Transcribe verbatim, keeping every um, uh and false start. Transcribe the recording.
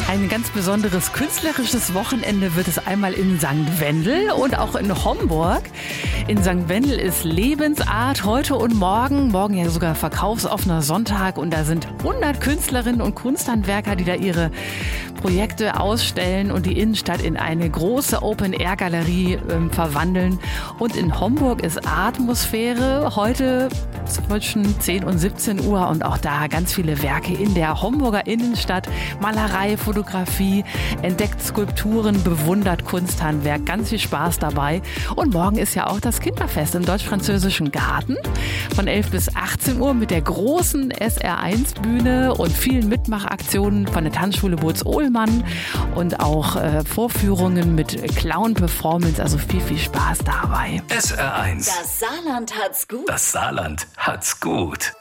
Ein ganz besonderes künstlerisches Wochenende wird es einmal in Sankt Wendel und auch in Homburg. In Sankt Wendel ist Lebensart heute und morgen. Morgen ja sogar verkaufsoffener Sonntag und da sind hundert Künstlerinnen und Kunsthandwerker, die da ihre Projekte ausstellen und die Innenstadt in eine große Open-Air-Galerie äh, verwandeln. Und in Homburg ist Atmosphäre heute zwischen zehn und siebzehn Uhr und auch da ganz viele Werke in der Homburger Innenstadt. Malerei, Fotografie, entdeckt Skulpturen, bewundert Kunsthandwerk, ganz viel Spaß dabei. Und morgen ist ja auch das Kinderfest im Deutsch-Französischen Garten von elf bis achtzehn Uhr mit der großen S R eins Bühne und vielen Mitmachaktionen von der Tanzschule Boots-Ohlmann und auch äh, Vorführungen mit Clown-Performance, also viel, viel Spaß dabei. S R eins. Das Saarland hat's gut. Das Saarland hat's gut.